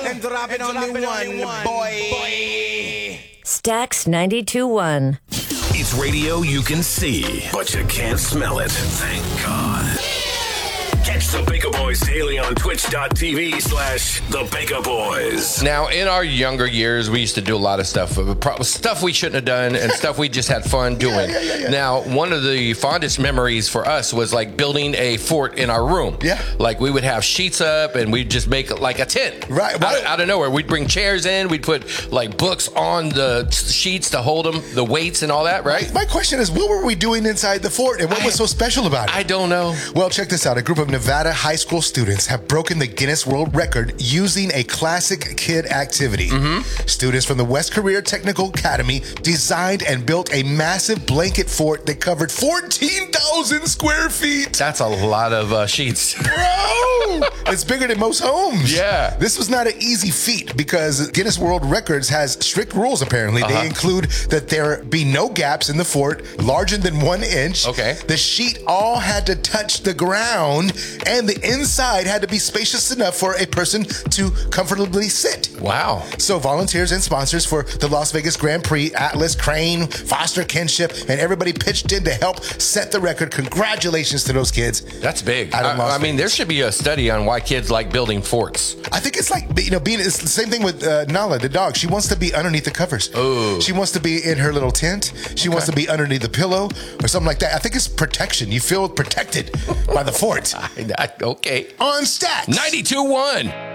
And drop it on me one, boy. Stax 92.1. It's radio you can see, but you can't smell it. Thank God. Catch the Baker Boys daily on twitch.tv/the Baker Boys. Now, in our younger years, we used to do a lot of stuff we shouldn't have done and stuff we just had fun doing. Yeah. Now, one of the fondest memories for us was like building a fort in our room. Yeah. Like we would have sheets up and we'd just make like a tent. Right. Out of nowhere. We'd bring chairs in. We'd put like books on the sheets to hold them, the weights and all that, right? My question is, what were we doing inside the fort and what was so special about it? I don't know. Well, check this out. A group of Nevada high school students have broken the Guinness World Record using a classic kid activity. Students from the West Career Technical Academy designed and built a massive blanket fort that covered 14,000 square feet. That's a lot of sheets. Bro, it's bigger than most homes. Yeah. This was not an easy feat because Guinness World Records has strict rules, apparently. They include that there be no gaps in the fort larger than 1 inch. Okay. The sheet all had to touch the ground, and the inside had to be spacious enough for a person to comfortably sit. Wow. So volunteers and sponsors for the Las Vegas Grand Prix, Atlas, Crane, Foster Kinship, and everybody pitched in to help set the record. Congratulations to those kids. That's big. I mean, there should be a study on why kids like building forts. I think it's like, it's the same thing with Nala, the dog. She wants to be underneath the covers. Oh. She wants to be in her little tent. She wants to be underneath the pillow or something like that. I think it's protection. You feel protected by the fort. Okay. On Stax 92.1.